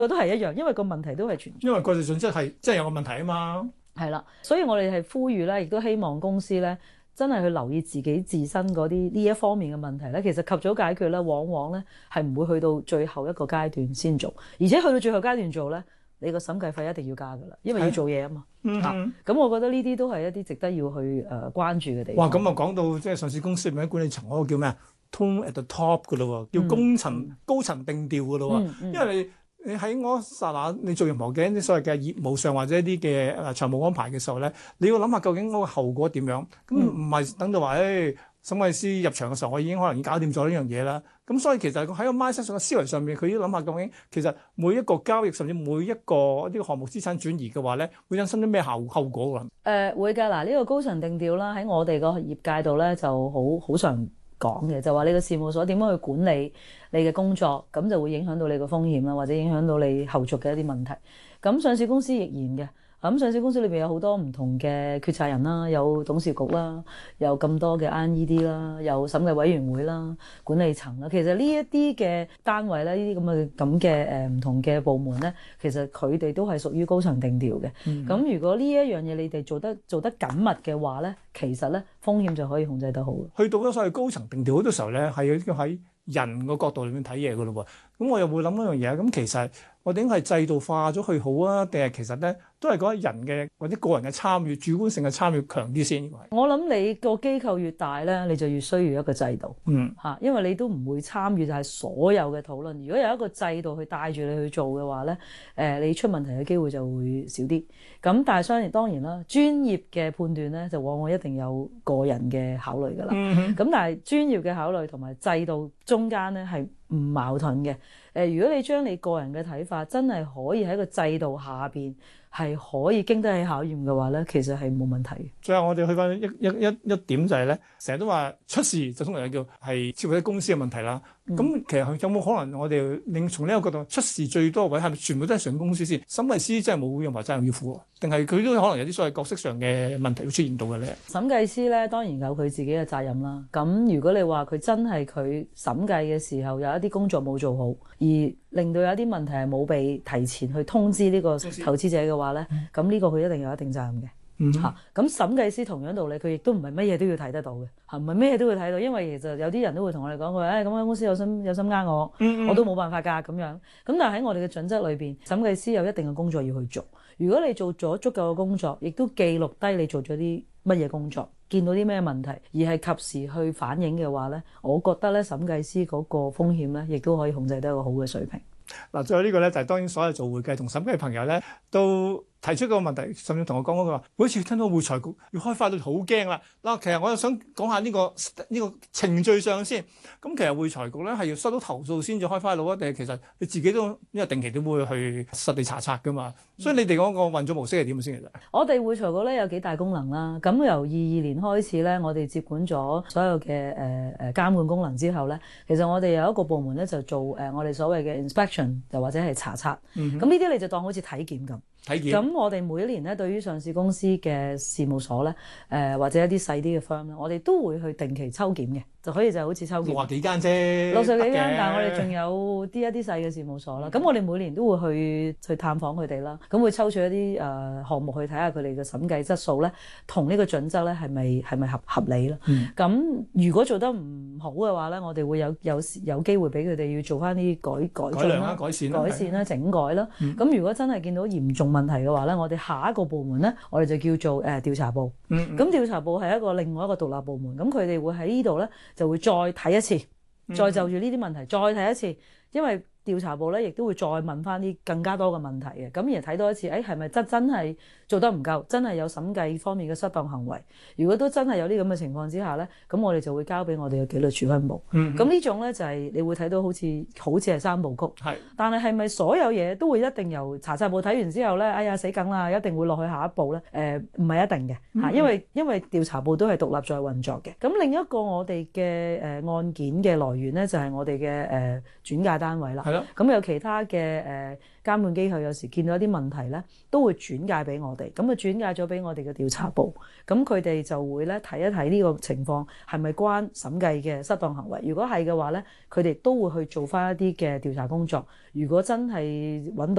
都係一樣，因為個問題都係存在。 因為國際準則係真係有個問題啊嘛。 係啦，所以我哋係呼籲咧，亦都希望公司咧真係去留意自己自身嗰啲呢一方面嘅問題咧。其實及早解決咧，往往咧係唔會去到最後一個階段先做，而且去到最後階段做咧，你個審計費一定要加㗎啦，因為要做嘢啊嘛。咁我覺得呢啲都係一啲值得要去關注嘅地方。 哇！咁啊講到即係上市公司入面管理層嗰個叫咩啊 ？Tone at the top 㗎咯喎，叫高層定調㗎咯喎。因為你喺嗰剎那，你做任何嘅一啲所謂嘅業務上或者一啲嘅財務安排嘅時候咧，你要諗下究竟嗰個後果點樣？咁唔係等到話審計師入場嘅時候，我已經可能已經搞掂咗呢樣嘢啦。咁所以其實喺個 mindset 上嘅思維上面，佢要諗下究竟其實每一個交易甚至每一個呢個項目資產轉移嘅話咧，會引申啲咩後果㗎？ 會㗎。嗱，呢個高層定調啦，喺我哋個業界度咧就好常講嘅，就話你個事務所點樣去管理你嘅工作，咁就會影響到你個風險啦，或者影響到你後續嘅一啲問題。咁上市公司亦然嘅。咁上市公司裏邊有好多唔同嘅決策人啦，有董事局啦，有咁多嘅 NED 啦，有審計委員會啦，管理層啦。其實呢一啲嘅單位咧，呢啲咁嘅唔同嘅部門咧，其實佢哋都係屬於高層定調嘅。咁如果呢一樣嘢你哋做得緊密嘅話咧，其實咧風險就可以控制得好。 去到咗所謂高層定調好多時候咧，係要喺人個角度裏面睇嘢㗎咯喎。咁我又會諗一樣嘢，咁其實我哋應該係制度化咗佢好啊，定係其實咧都係講人嘅或者個人嘅參與、主觀性嘅參與強啲先？ 我諗你個機構越大咧，你就越需要一個制度。因為你都唔會參與就係所有嘅討論。如果有一個制度去帶住你去做嘅話咧，你出問題嘅機會就會少啲。咁但係當然啦，專業嘅判斷咧就往往一定有個人嘅考慮㗎啦。咁但係專業嘅考慮同埋制度中間咧係唔矛盾嘅。如果你將你個人嘅睇法真係可以喺個制度下邊係可以經得起考驗嘅話咧，其實係冇問題嘅。 最後我哋去翻一點就係咧，成日都話出事就通常叫係涉及啲公司嘅問題啦。咁其實有冇可能我哋另從呢個角度出事最多位係咪全部都係上市公司先？審計師真係冇任何責任要負，定係佢都可能有啲所謂角色上嘅問題會出現到嘅咧？ 審計師咧當然有佢自己嘅責任啦。咁如果你話佢真係佢審計嘅時候有一啲工作冇做好，而令到有一啲問題係冇被提前去通知呢個投資者嘅話咧，咁呢個佢一定有一定責任嘅。咁審計師同樣道理，佢亦都唔係乜嘢都要睇得到嘅，唔係咩嘢都會睇到，因為其實有啲人都會同我哋講佢話，咁間公司有心呃我，我都冇辦法㗎咁樣。咁但係喺我哋嘅準則裏邊，審計師有一定嘅工作要去做。如果你做咗足夠嘅工作，亦都記錄低你做咗啲乜嘢工作，見到啲咩問題，而係及時去反映嘅話咧，我覺得咧審計師嗰個風險咧，亦都可以控制得一個好嘅水平。 嗱，最後呢個咧就係當然所有做會計同審計嘅朋友咧都提出個問題，甚至同我講嗰個話，每次聽到會財局要開發到好驚啦。嗱，其實我又想講下呢個程序上先。咁其實會財局咧係要收到投訴先至開發到啊，定係其實你自己都因為定期都會去實地查冊噶嘛。所以你哋嗰個運作模式係點先？其實我哋會財局咧有幾大功能啦。咁由22年開始咧，我哋接管咗所有嘅監管功能之後咧，其實我哋有一個部門咧就做我哋所謂嘅 inspection，又或者係查冊。咁呢啲你就當好似體檢咁。咁我哋每一年咧，對於上市公司嘅事務所咧，或者一啲細啲嘅 firm 咧，我哋都會去定期抽檢嘅，就可以就好似抽檢 60幾間啫 ，60幾間，但係我哋仲有一啲細嘅事務所啦。咁我哋每年都會去探訪佢哋啦，咁會抽取一啲項目去睇下佢哋嘅審計質素咧，同呢個準則咧係咪合理啦？咁如果做得唔好嘅話咧，我哋會有機會俾佢哋要做翻啲改進啦、改善啦、整改啦。咁如果真係見到嚴重問題嘅話咧，我哋下一個部門咧，我哋就叫做調查部。咁調查部係另外一個獨立部門，咁佢哋會喺呢度咧就會再睇一次，再就住呢啲問題再睇一次，因為調查部咧亦都會再問翻啲更加多嘅問題嘅，咁而睇多一次，係咪真係做得唔夠，真係有審計方面嘅失當行為？如果都真係有啲咁嘅情況之下咧，咁我哋就會交俾我哋嘅紀律處分部。咁呢種咧就係你會睇到好似係三部曲，但係咪所有嘢都會一定由查冊部睇完之後咧，哎呀死梗啦，一定會落去下一步咧？唔係一定嘅，因為調查部都係獨立在運作嘅。咁另一個我哋嘅案件嘅來源咧，就係我哋嘅轉介單位啦。 係咯。 咁有其他嘅監管機構有時見到一啲問題咧，都會轉介俾我哋，咁啊轉介咗俾我哋嘅調查部，咁佢哋就會咧睇一睇呢個情況係咪關審計嘅失當行為，如果係嘅話咧，佢哋都會去做翻一啲嘅調查工作。如果真係揾